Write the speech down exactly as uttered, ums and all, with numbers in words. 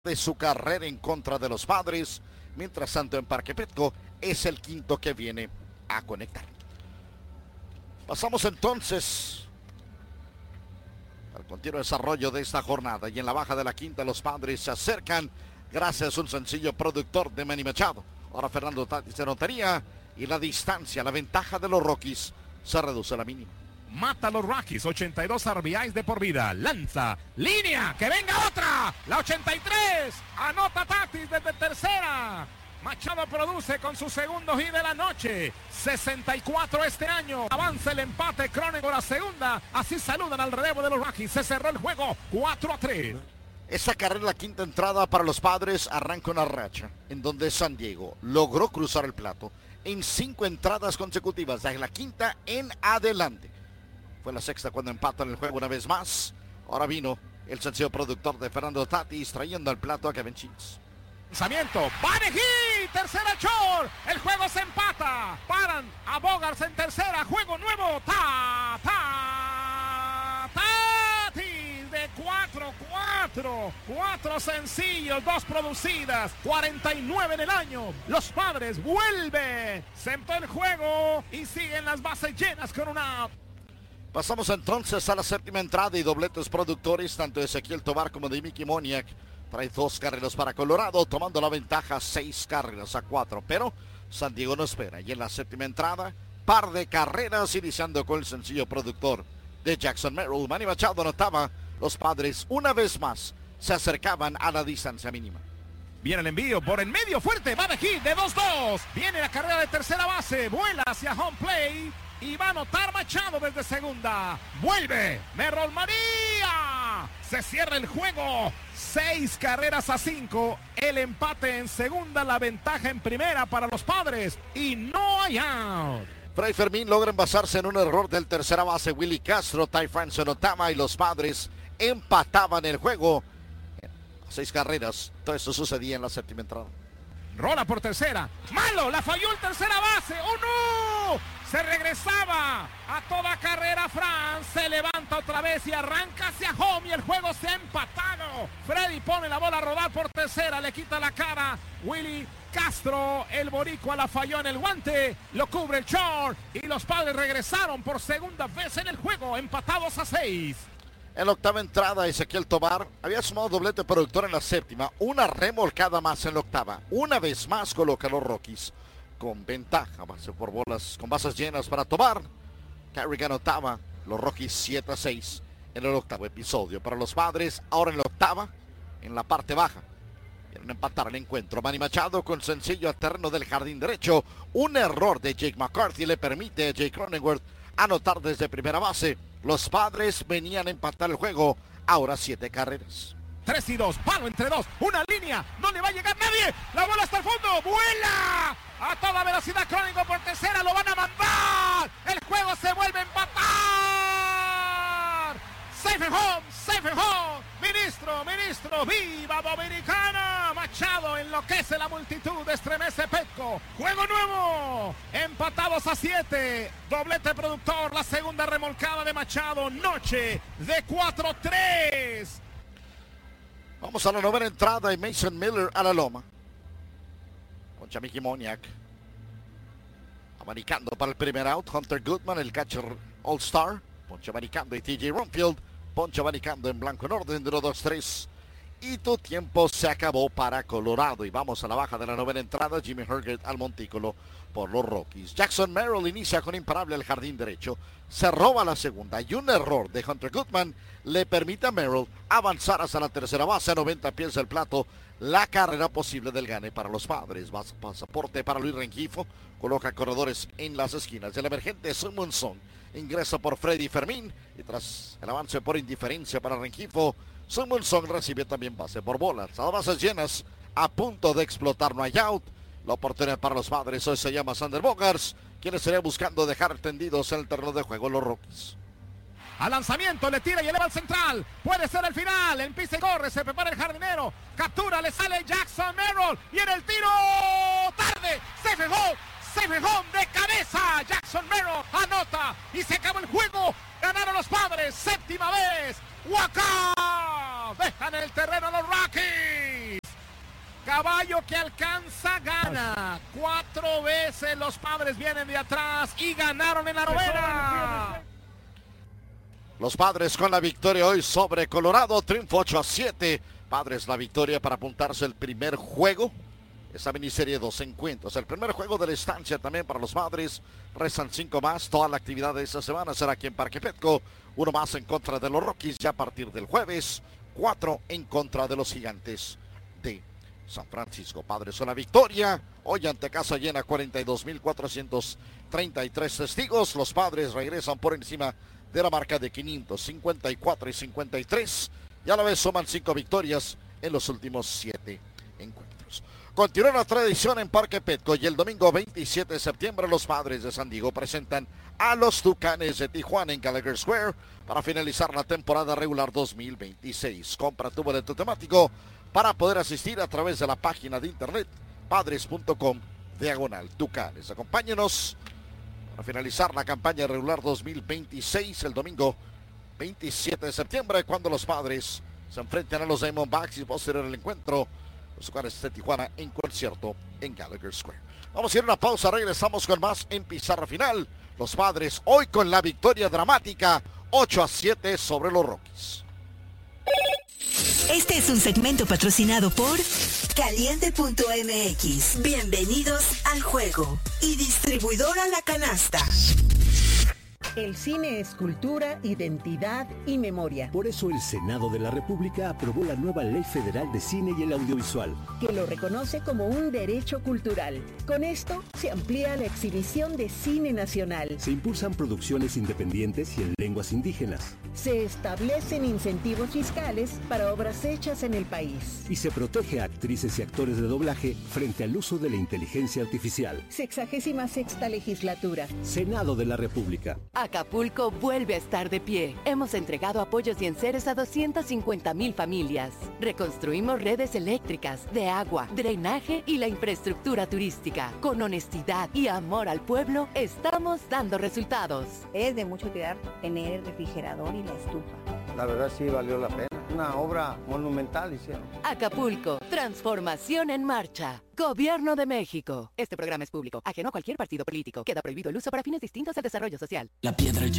de su carrera en contra de los Padres. Mientras tanto, en Parque Petco es el quinto que viene a conectar. Pasamos entonces al continuo desarrollo de esta jornada. Y en la baja de la quinta, los Padres se acercan gracias a un sencillo productor de Manny Machado. Ahora Fernando Tatis se notaría y la distancia, la ventaja de los Rockies se reduce a la mínima. Mata a los Rockies, ochenta y dos R B Is de por vida. Lanza, línea, que venga otra. La ochenta y tres, anota Tatis desde tercera. Machado produce con su segundo hit de la noche. sesenta y cuatro este año. Avanza el empate, Cronenworth a segunda. Así saludan al relevo de los Rockies. Se cerró el juego cuatro a tres. Esa carrera, la quinta entrada para los Padres, arranca una racha en donde San Diego logró cruzar el plato en cinco entradas consecutivas, de la quinta en adelante. Fue la sexta cuando empatan el juego una vez más. Ahora vino el sencillo productor de Fernando Tatis trayendo al plato a Kevin Chins. Lanzamiento, Banejí, tercera short, el juego se empata, paran a Bogaerts en tercera, juego nuevo, ta, ta, Tatis de cuatro cuatro, cuatro sencillos, dos producidas, cuarenta y nueve en el año, los Padres vuelven, se empató el juego y siguen las bases llenas con una... Pasamos entonces a la séptima entrada y dobletes productores, tanto de Ezequiel Tovar como de Mickey Moniak. Trae dos carreras para Colorado, tomando la ventaja seis carreras a cuatro, pero San Diego no espera. Y en la séptima entrada, par de carreras, iniciando con el sencillo productor de Jackson Merrill. Manny Machado anotaba, los Padres una vez más se acercaban a la distancia mínima. Viene el envío por en medio fuerte, va de hit de dos dos. Viene la carrera de tercera base, vuela hacia home play y va a anotar Machado desde segunda. Vuelve Merrill María. Se cierra el juego. Seis carreras a cinco. El empate en segunda, la ventaja en primera para los Padres. Y no hay out. Freddy Fermín logra envasarse en un error del tercera base Willy Castro. Ty France anotaba y los Padres empataban el juego. Seis carreras. Todo eso sucedía en la séptima entrada. Rola por tercera. Malo, la falló el tercera base. ¡Oh no! Se regresaba a toda carrera Franz. Se levanta otra vez y arranca hacia home y el juego se ha empatado. Freddy pone la bola a rodar por tercera. Le quita la cara Willy Castro. El boricua la falló en el guante. Lo cubre el short. Y los Padres regresaron por segunda vez en el juego. Empatados a seis. En la octava entrada, Ezequiel Tovar había sumado doblete productor en la séptima. Una remolcada más en la octava. Una vez más coloca a los Rockies con ventaja. Base por bolas con bases llenas para Tovar. Carrigan anotaba. Los Rockies siete a seis en el octavo episodio. Para los Padres, ahora en la octava, en la parte baja. Quieren empatar el encuentro. Manny Machado con sencillo al terreno del jardín derecho. Un error de Jake McCarthy le permite a Jake Cronenworth anotar desde primera base. Los Padres venían a empatar el juego. Ahora siete carreras. tres y dos, palo entre dos, una línea, no le va a llegar nadie, la bola hasta el fondo, vuela a toda velocidad Cronenworth por tercera, lo van a mandar, el juego se vuelve a empatar, safe and home, safe and home, ministro, ministro, viva Dominicana, Machado enloquece la multitud, estremece Petco, juego nuevo, empatados a siete, doblete productor, la segunda remolcada de Machado, noche de cuatro tres. Vamos a la novena entrada y Mason Miller a la loma. Poncha Mickey Moniak. Abanicando para el primer out. Hunter Goodman, el catcher All-Star. Poncha abanicando y T J Rumfield. Poncha abanicando en blanco en orden de uno dos tres. Y tu tiempo se acabó para Colorado. Y vamos a la baja de la novena entrada. Jimmy Herget al montículo por los Rockies. Jackson Merrill inicia con imparable al jardín derecho. Se roba la segunda y un error de Hunter Goodman le permite a Merrill avanzar hasta la tercera base a noventa pies del plato. La carrera posible del gane para los Padres. Pasaporte para Luis Rengifo. Coloca corredores en las esquinas. El emergente Sun Song ingresa por Freddy Fermín. Y tras el avance por indiferencia para Rengifo, Sun Song recibe también base por bolas. A bases llenas, a punto de explotar, no hay out. La oportunidad para los Padres hoy se llama Xander Bogaerts, quien estaría buscando dejar tendidos en el terreno de juego los Rockies. Al lanzamiento, le tira y eleva al central. Puede ser el final. Empieza y corre. Se prepara el jardinero. Captura, le sale Jackson Merrill. Y en el tiro. Tarde. Se fijó. Se fijó de cabeza. Jackson Merrill anota. Y se acabó el juego. Ganaron los Padres. Séptima vez. Waka. Dejan el terreno a los Rockies. Caballo que alcanza, gana. Cuatro veces los Padres vienen de atrás y ganaron en la novena. Los Padres con la victoria hoy sobre Colorado, triunfo ocho a siete. Padres la victoria para apuntarse el primer juego. Esta miniserie de dos encuentros. El primer juego de la estancia también para los Padres. Restan cinco más. Toda la actividad de esta semana será aquí en Parque Petco. Uno más en contra de los Rockies ya a partir del jueves. Cuatro en contra de los Gigantes de San Francisco. Padres con la victoria. Hoy ante casa llena, cuarenta y dos mil cuatrocientos treinta y tres testigos. Los Padres regresan por encima de la marca de quinientos cincuenta y cuatro y cincuenta y tres. Y a la vez suman cinco victorias en los últimos siete encuentros. Continúa la tradición en Parque Petco y el domingo veintisiete de septiembre los Padres de San Diego presentan a los Tucanes de Tijuana en Gallagher Square para finalizar la temporada regular dos mil veintiséis. Compra tu boleto temático para poder asistir a través de la página de internet padres punto com diagonal Tucanes. Acompáñenos para finalizar la campaña regular dos mil veintiséis el domingo veintisiete de septiembre cuando los Padres se enfrentan a los Diamondbacks y posterior el encuentro los Tucanes de Tijuana en concierto en Gallagher Square. Vamos a ir a una pausa, regresamos con más en Pizarra Final. Los Padres hoy con la victoria dramática ocho a siete sobre los Rockies. Este es un segmento patrocinado por Caliente punto M X. Bienvenidos al juego. Y Distribuidora La Canasta. El cine es cultura, identidad y memoria. Por eso el Senado de la República aprobó la nueva Ley Federal de Cine y el Audiovisual, que lo reconoce como un derecho cultural. Con esto se amplía la exhibición de cine nacional. Se impulsan producciones independientes y en lenguas indígenas. Se establecen incentivos fiscales para obras hechas en el país. Y se protege a actrices y actores de doblaje frente al uso de la inteligencia artificial. Sexagésima sexta legislatura. Senado de la República. Acapulco vuelve a estar de pie. Hemos entregado apoyos y enseres a doscientas cincuenta mil familias. Reconstruimos redes eléctricas, de agua, drenaje y la infraestructura turística. Con honestidad y amor al pueblo, estamos dando resultados. Es de mucha utilidad tener el refrigerador y la estufa. La verdad sí valió la pena. Una obra monumental hicieron. Acapulco, transformación en marcha. Gobierno de México. Este programa es público, ajeno a cualquier partido político. Queda prohibido el uso para fines distintos al desarrollo social. La piedra ya